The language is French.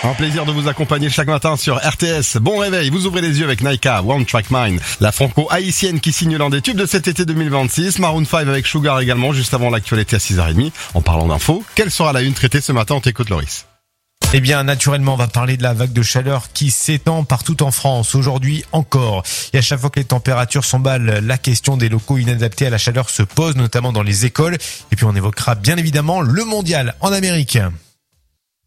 Un plaisir de vous accompagner chaque matin sur RTS. Bon réveil, vous ouvrez les yeux avec Naika, One Track Mind. La franco-haïtienne qui signe l'un des tubes de cet été 2026. Maroon 5 avec Sugar également, juste avant l'actualité à 6h30. En parlant d'infos, quelle sera la une traitée ce matin? On t'écoute, Loris. Eh bien, naturellement, on va parler de la vague de chaleur qui s'étend partout en France, aujourd'hui encore. Et à chaque fois que les températures s'emballent, la question des locaux inadaptés à la chaleur se pose, notamment dans les écoles. Et puis on évoquera bien évidemment le mondial en Amérique.